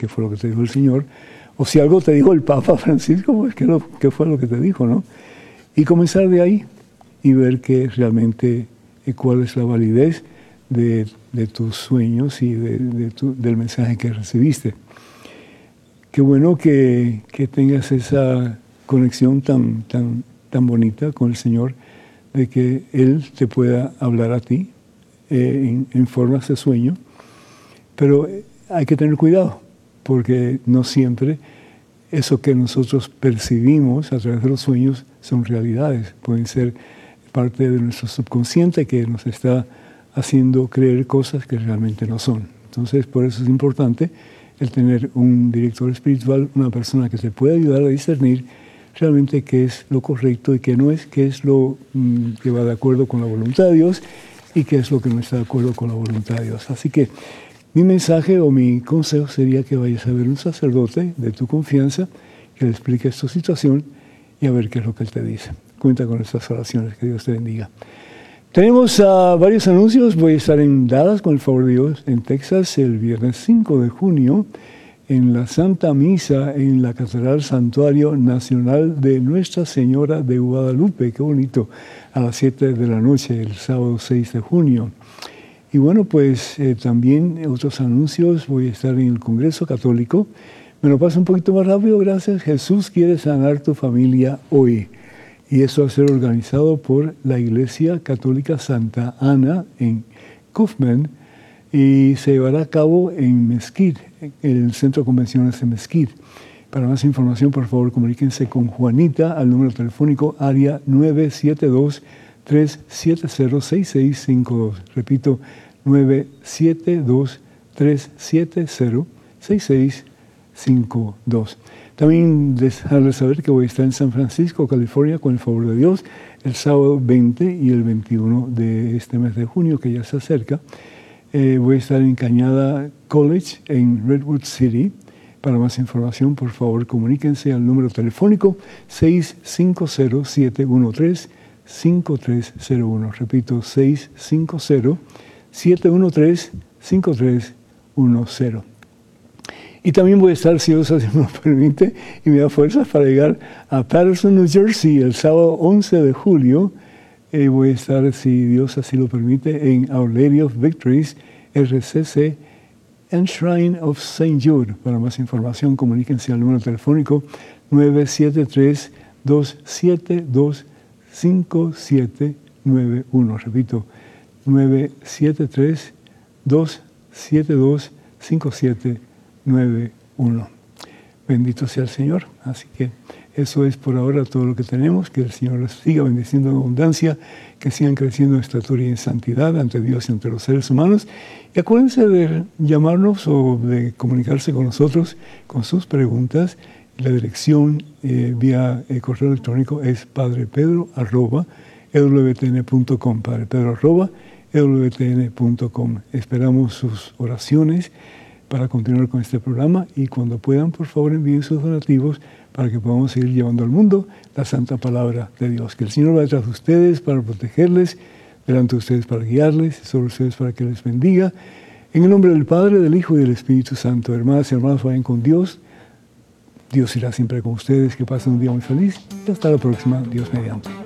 qué fue lo que te dijo el Señor, o si algo te dijo el Papa Francisco, pues qué fue lo que te dijo, ¿no? Y comenzar de ahí y ver que realmente cuál es la validez de tus sueños y del mensaje que recibiste. Qué bueno que tengas esa conexión tan bonita con el Señor, de que Él te pueda hablar a ti en formas de sueño, pero hay que tener cuidado, porque no siempre eso que nosotros percibimos a través de los sueños son realidades, pueden ser parte de nuestro subconsciente que nos está haciendo creer cosas que realmente no son. Entonces, por eso es importante el tener un director espiritual, una persona que te pueda ayudar a discernir realmente qué es lo correcto y qué no es, qué es lo que va de acuerdo con la voluntad de Dios y qué es lo que no está de acuerdo con la voluntad de Dios. Así que mi mensaje o mi consejo sería que vayas a ver un sacerdote de tu confianza, que le expliques tu situación y a ver qué es lo que él te dice. Cuenta con estas oraciones, que Dios te bendiga. Tenemos varios anuncios. Voy a estar en Dallas, con el favor de Dios, en Texas, el viernes 5 de junio, en la Santa Misa en la Catedral Santuario Nacional de Nuestra Señora de Guadalupe. Qué bonito, a las 7 de la noche, el sábado 6 de junio. Y bueno, pues también otros anuncios. Voy a estar en el Congreso Católico. Me lo paso un poquito más rápido, gracias. Jesús quiere sanar tu familia hoy. Y eso va a ser organizado por la Iglesia Católica Santa Ana en Kaufman y se llevará a cabo en Mesquite, en el Centro de Convenciones de Mesquite. Para más información, por favor, comuníquense con Juanita al número telefónico área 972-370-6652. Repito, 972-370-6652. También dejarles saber que voy a estar en San Francisco, California, con el favor de Dios, el sábado 20 y el 21 de este mes de junio, que ya se acerca. Voy a estar en Cañada College, en Redwood City. Para más información, por favor, comuníquense al número telefónico 650-713-5301. Repito, 650-713-5310. Y también voy a estar, si Dios así me lo permite, y me da fuerzas para llegar a Patterson, New Jersey, el sábado 11 de julio. Voy a estar, si Dios así lo permite, en Our Lady of Victories, RCC, and Shrine of St. Jude. Para más información, comuníquense al número telefónico 973-272-5791. Repito, 973-272-5791. 9:1. Bendito sea el Señor. Así que eso es por ahora todo lo que tenemos. Que el Señor les siga bendiciendo en abundancia, que sigan creciendo en estatura y en santidad ante Dios y ante los seres humanos. Y acuérdense de llamarnos o de comunicarse con nosotros con sus preguntas. La dirección vía correo electrónico es padrepedro@ewtn.com, padrepedro@ewtn.com. Esperamos sus oraciones para continuar con este programa, y cuando puedan, por favor, envíen sus donativos para que podamos seguir llevando al mundo la santa palabra de Dios. Que el Señor va detrás de ustedes para protegerles, delante de ustedes para guiarles, sobre ustedes para que les bendiga. En el nombre del Padre, del Hijo y del Espíritu Santo. Hermanas y hermanos, vayan con Dios. Dios irá siempre con ustedes. Que pasen un día muy feliz y hasta la próxima, Dios mediante.